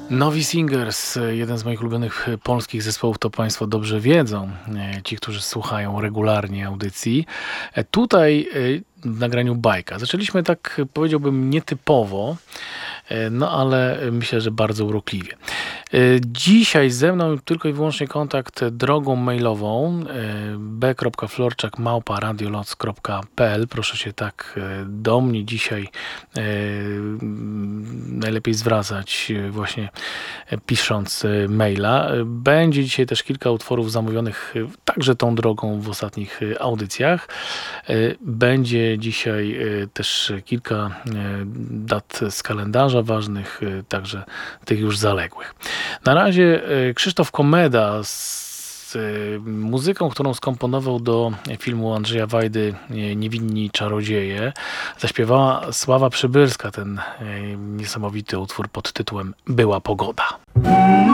Novi Singers, jeden z moich ulubionych polskich zespołów, to Państwo dobrze wiedzą, ci, którzy słuchają regularnie audycji. Tutaj w nagraniu bajka. Zaczęliśmy tak, powiedziałbym, nietypowo, no ale myślę, że bardzo urokliwie. Dzisiaj ze mną tylko i wyłącznie kontakt drogą mailową b.florczak@radioloc.pl. Proszę się tak do mnie dzisiaj najlepiej zwracać właśnie pisząc maila. Będzie dzisiaj też kilka utworów zamówionych także tą drogą w ostatnich audycjach. Będzie dzisiaj też kilka dat z kalendarza ważnych, także tych już zaległych. Na razie Krzysztof Komeda z muzyką, którą skomponował do filmu Andrzeja Wajdy Niewinni Czarodzieje, zaśpiewała Sława Przybylska ten niesamowity utwór pod tytułem Była pogoda.